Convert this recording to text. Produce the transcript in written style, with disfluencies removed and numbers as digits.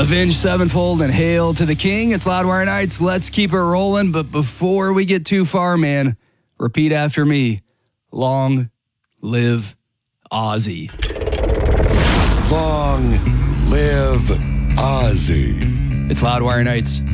Avenged Sevenfold and Hail to the King. It's Loudwire Nights. Let's keep it rolling. But before we get too far, man, repeat after me. Long live Ozzy. Long live Ozzy. It's Loudwire Nights.